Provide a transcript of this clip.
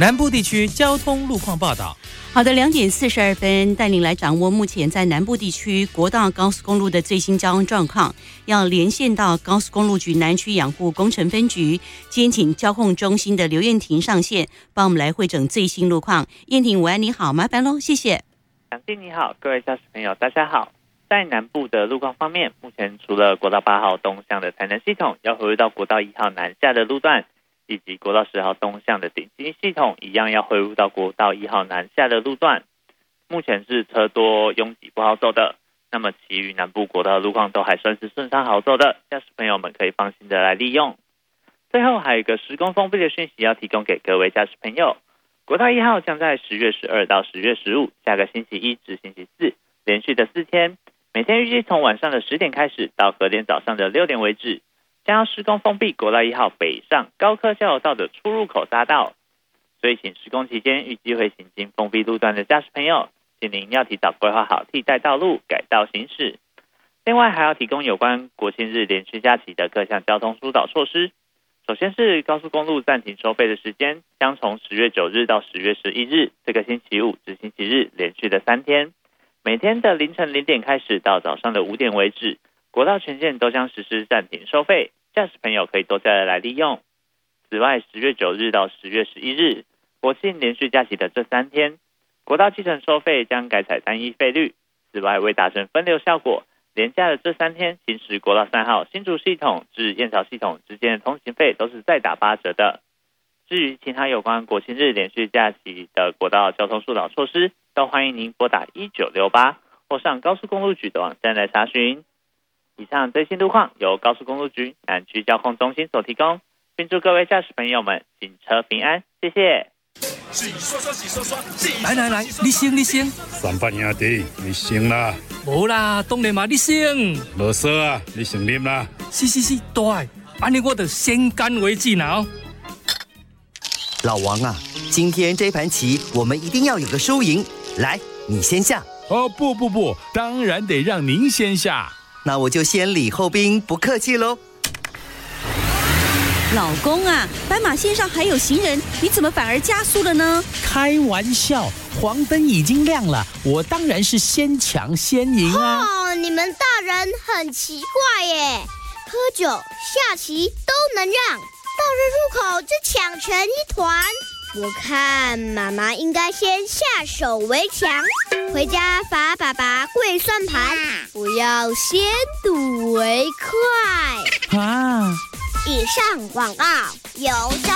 南部地区交通路况报道。 好的，2:42带您来掌握目前在南部地区国道高速公路的最新交通状况。要连线到高速公路局南区养护工程分局，今天请交控中心的刘燕婷上线，帮我们来汇整最新路况。燕婷，午安，你好，麻烦喽，谢谢。 杨静你好，各位驾驶朋友大家好。在南部的路况方面，目前除了国道8号东向的台南系统要回入到国道1号南下的路段，以及国道10号东向的顶溪系统一样要汇入到国道1号南下的路段，目前是车多拥挤不好走的。那么其余南部国道的路况都还算是顺畅好走的，驾驶朋友们可以放心的来利用。最后还有一个施工封闭的讯息要提供给各位驾驶朋友，国道1号将在10月12到10月15下个星期一至星期四连续的4天，每天预计从晚上的10点开始到隔天早上的6点为止，将要施工封闭国道1号北上高科交流道的出入口匝道，所以请施工期间预计会行经封闭路段的驾驶朋友，请您要提早规划好替代道路改道行驶。另外还要提供有关国庆日连续假期的各项交通疏导措施。首先是高速公路暂停收费的时间将从10月9日到10月11日这个星期五至星期日连续的3天，每天的凌晨0点开始到早上的5点为止，国道全线都将实施暂停收费，驾驶朋友可以多加来利用。此外10月9日到10月11日国庆连续假期的这3天，国道计程收费将改采单一费率。此外为达成分流效果，连假的这3天行驶国道3号新竹系统至燕巢系统之间的通行费都是再打8折的。至于其他有关国庆日连续假期的国道交通疏导措施，都欢迎您拨打1968或上高速公路局的网站来查询。以上最新路况由高速公路局南区交控中心所提供，并祝各位驾驶朋友们行车平安，谢谢。 来，你先。 三八兄弟，你先啦。 无啦，当然嘛，你先。 无说啊，你先啉啦。 是，对，安尼我就先干为敬了。 老王啊，今天这盘棋我们一定要有个输赢。来，你先下。 哦，不，当然得让您先下。 那我就先礼后兵，不客气喽。 老公啊，斑马线上还有行人，你怎么反而加速了呢？ 开玩笑，黄灯已经亮了，我当然是先抢先赢啊！ 哦，你们大人很奇怪耶，喝酒、下棋都能让，到了入口就抢成一团。我看妈妈应该先下手为强，回家罚爸爸跪算盘，不要先睹为快。 啊！ 以上广告由